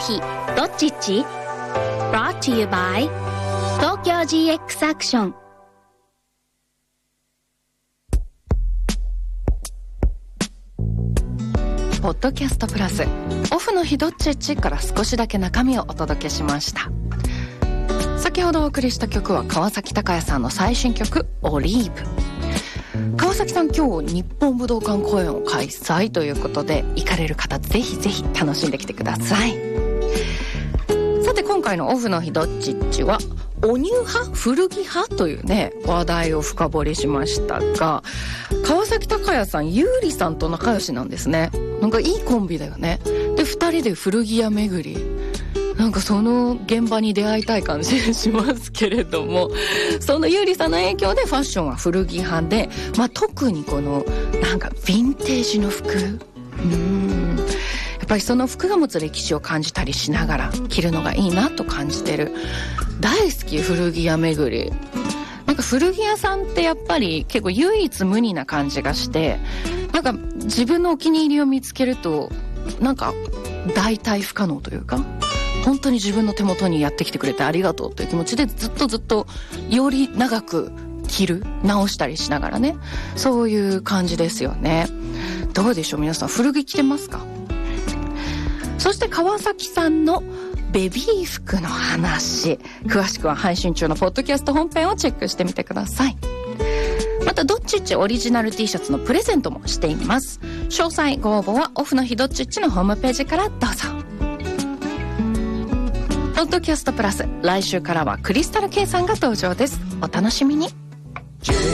日どっちっち Brought to you by 東京 GX アクション。 ポッドキャストプラスオフの日どっちっちから少しだけ中身をお届けしました。先ほどお送りした曲は川崎鷹也さんの最新曲オリーブ。川崎さん今日日本武道館公演を開催ということで、行かれる方ぜひぜひ楽しんできてください。さて今回のオフの日どっちっちはおニュー派古着派というね話題を深掘りしましたが、川崎鷹也さん優里さんと仲良しなんですね。なんかいいコンビだよね。で2人で古着屋巡り、なんかその現場に出会いたい感じしますけれども、その優里さんの影響でファッションは古着派で、特にこのなんかヴィンテージの服、やっぱりその服が持つ歴史を感じたりしながら着るのがいいなと感じてる。大好き古着屋巡り。なんか古着屋さんってやっぱり結構唯一無二な感じがして、なんか自分のお気に入りを見つけるとなんか代替不可能というか、本当に自分の手元にやってきてくれてありがとうという気持ちでずっとより長く着る、直したりしながらね、そういう感じですよね。どうでしょう皆さん、古着着てますか？そして川崎さんのベビー服の話、詳しくは配信中のポッドキャスト本編をチェックしてみてください。またどっちっちオリジナル T シャツのプレゼントもしています。詳細ご応募はオフの日どっちっちのホームページからどうぞ。ポッドキャストプラス、来週からはクリスタル K さんが登場です。お楽しみに。